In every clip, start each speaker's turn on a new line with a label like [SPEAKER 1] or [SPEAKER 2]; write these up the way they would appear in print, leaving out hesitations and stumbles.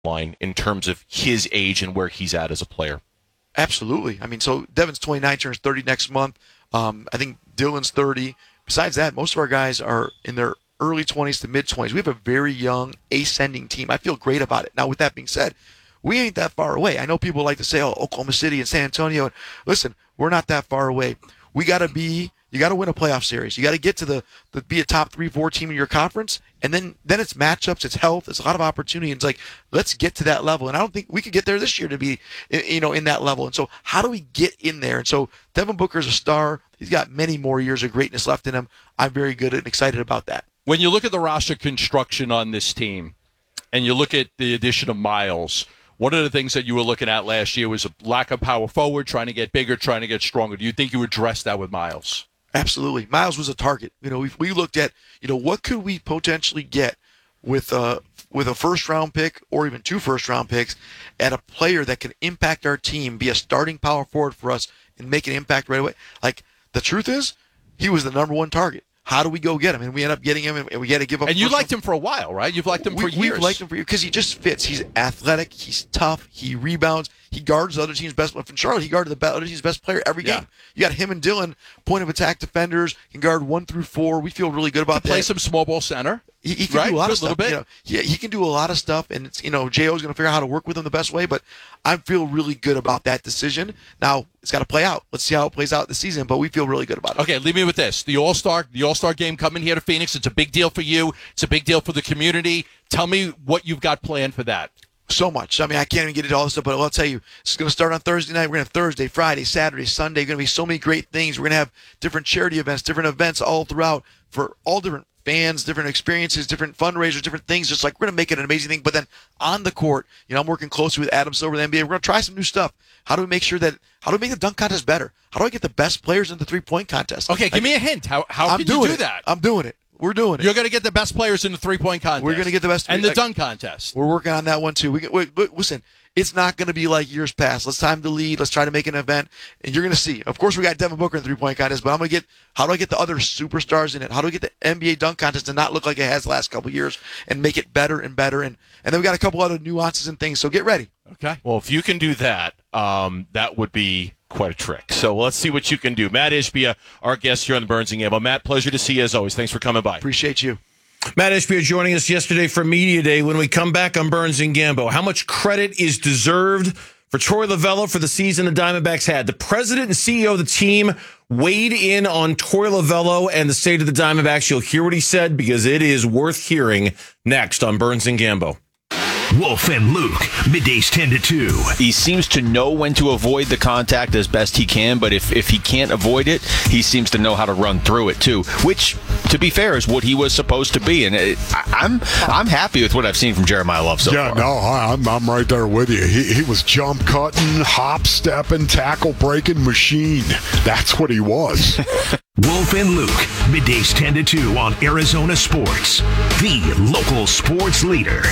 [SPEAKER 1] line in terms of his age and where he's at as a player.
[SPEAKER 2] Absolutely. I mean, so Devin's 29, turns 30 next month. I think Dylan's 30. Besides that, most of our guys are in their early 20s to mid 20s. We have a very young, ascending team. I feel great about it. Now, with that being said, we ain't that far away. I know people like to say, oh, Oklahoma City and San Antonio. Listen, we're not that far away. You got to win a playoff series. You got to get to be a top 3-4 team in your conference. And then it's matchups, it's health, it's a lot of opportunity. It's like, let's get to that level. And I don't think we could get there this year to be, in that level. And so how do we get in there? And so Devin Booker's a star. He's got many more years of greatness left in him. I'm very good and excited about that.
[SPEAKER 1] When you look at the roster construction on this team and you look at the addition of Miles, one of the things that you were looking at last year was a lack of power forward, trying to get bigger, trying to get stronger. Do you think you addressed that with Miles?
[SPEAKER 2] Absolutely. Miles was a target. We looked at, what could we potentially get with a first-round pick or even 2 first-round picks at a player that can impact our team, be a starting power forward for us, and make an impact right away. Like, the truth is, he was the number one target. How do we go get him? And we end up getting him, and we had to give up.
[SPEAKER 1] And you liked him for a while, right? You've liked him for years.
[SPEAKER 2] We've liked him for years because he just fits. He's athletic. He's tough. He rebounds. He guards the other team's best. From Charlotte, he guarded the other team's best player every game. You got him and Dylan, point of attack defenders, can guard 1 through 4. We feel really good about that.
[SPEAKER 1] Play some small ball center.
[SPEAKER 2] He can do a lot of stuff. He can do a lot of stuff, and it's J.O.'s going to figure out how to work with him the best way. But I feel really good about that decision. Now it's got to play out. Let's see how it plays out this season. But we feel really good about it.
[SPEAKER 1] Okay, leave me with this: the All-Star game coming here to Phoenix. It's a big deal for you. It's a big deal for the community. Tell me what you've got planned for that.
[SPEAKER 2] So much. I mean, I can't even get into all this stuff, but I'll tell you, it's going to start on Thursday night. We're going to have Thursday, Friday, Saturday, Sunday. Going to be so many great things. We're going to have different charity events, different events all throughout for all different fans, different experiences, different fundraisers, different things. Just like we're going to make it an amazing thing. But then on the court, I'm working closely with Adam Silver, the NBA. We're going to try some new stuff. How do we make the dunk contest better? How do I get the best players in the 3-point contest?
[SPEAKER 1] Okay, give me a hint. How can you do that?
[SPEAKER 2] I'm doing it. We're doing it.
[SPEAKER 1] You're going to get the best players in the 3-point contest.
[SPEAKER 2] We're going to get the best.
[SPEAKER 1] And the dunk contest.
[SPEAKER 2] We're working on that one, too. Listen, it's not going to be like years past. Let's time to lead. Let's try to make an event. And you're going to see. Of course, we got Devin Booker in the 3-point contest, but how do I get the other superstars in it? How do we get the NBA dunk contest to not look like it has the last couple of years and make it better and better? And then we got a couple other nuances and things. So get ready.
[SPEAKER 1] Okay. Well, if you can do that, that would be quite a trick. So let's see what you can do. Matt Ishbia, our guest here on the Burns and Gambo. Matt, pleasure to see you as always. Thanks for coming by.
[SPEAKER 2] Appreciate you.
[SPEAKER 3] Matt Ishbia joining us yesterday for Media Day. When we come back on Burns and Gambo, how much credit is deserved for Troy Lavello for the season the Diamondbacks had? The president and CEO of the team weighed in on Troy Lavello and the state of the Diamondbacks. You'll hear what he said because it is worth hearing next on Burns and Gambo.
[SPEAKER 4] Wolf and Luke, middays 10 to 2.
[SPEAKER 5] He seems to know when to avoid the contact as best he can, but if he can't avoid it, he seems to know how to run through it too, which, to be fair, is what he was supposed to be. And I'm happy with what I've seen from Jeremiah Love so far.
[SPEAKER 6] Yeah, no, I'm right there with you. He was jump cutting, hop stepping, tackle breaking machine. That's what he was.
[SPEAKER 4] Wolf and Luke, middays 10 to 2 on Arizona Sports, the local sports leader.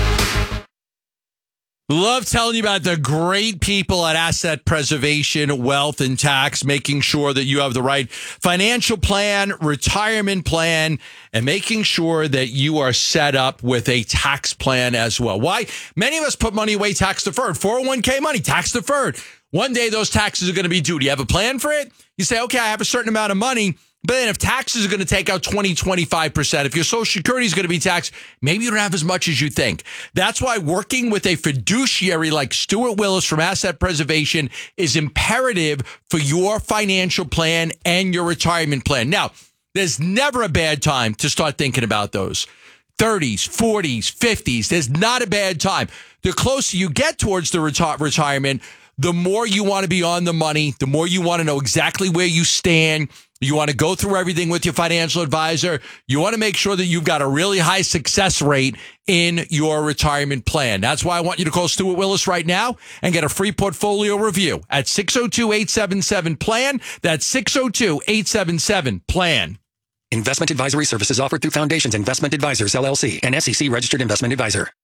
[SPEAKER 1] Love telling you about the great people at Asset Preservation, Wealth, and Tax, making sure that you have the right financial plan, retirement plan, and making sure that you are set up with a tax plan as well. Why? Many of us put money away tax deferred, 401k money, tax deferred. One day those taxes are going to be due. Do you have a plan for it? You say, okay, I have a certain amount of money. But then if taxes are going to take out 25%, if your Social Security is going to be taxed, maybe you don't have as much as you think. That's why working with a fiduciary like Stuart Willis from Asset Preservation is imperative for your financial plan and your retirement plan. Now, there's never a bad time to start thinking about those. 30s, 40s, 50s, there's not a bad time. The closer you get towards the retirement, the more you want to be on the money, the more you want to know exactly where you stand. You want to go through everything with your financial advisor. You want to make sure that you've got a really high success rate in your retirement plan. That's why I want you to call Stuart Willis right now and get a free portfolio review at 602-877-PLAN. That's 602-877-PLAN.
[SPEAKER 7] Investment advisory services offered through Foundations Investment Advisors, LLC, an SEC registered investment advisor.